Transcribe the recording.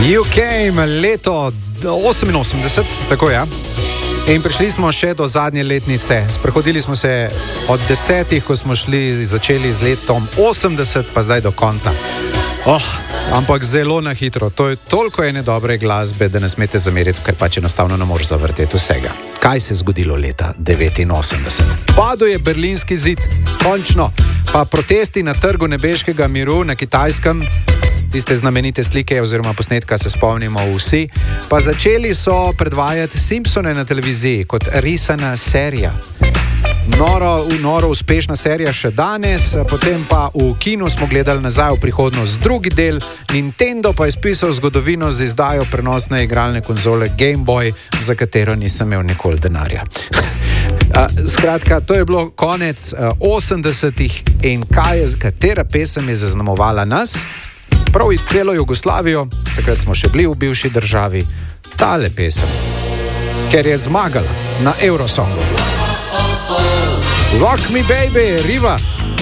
You Came, leto 88, tako je. In prišli smo še do zadnje letnice. Sprehodili smo se od 10, ko smo začeli z letom 80, pa zdaj do konca. Ampak zelo na hitro. To je toliko ene dobre glasbe, da ne smete zameriti, ker pač enostavno ne moreš zavrteti vsega. Kaj se je zgodilo leta 89? Padel je berlinski zid, končno. Pa protesti na trgu nebeškega miru na Kitajskem, tiste znamenite slike oziroma posnetka se spomnimo vsi, pa začeli so predvajati Simpsone na televiziji kot risana serija. Noro uspešna serija še danes, potem pa v kinu smo gledali nazaj v prihodnost drugi del, Nintendo pa je spisal zgodovino z izdajo prenosne igralne konzole Game Boy, za katero nisem imel nikoli denarja. Skratka, to je bilo konec 80-ih in katera pesem je zaznamovala nas? Prav in celo Jugoslavijo, takrat smo še bili v bivši državi, tale pesem, ker je zmagala na Eurosongu. Rock me baby, Riva!